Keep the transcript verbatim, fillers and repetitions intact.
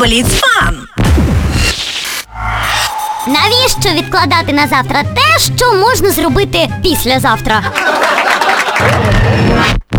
Бліц-фан! Навіщо відкладати на завтра те, що можна зробити післязавтра?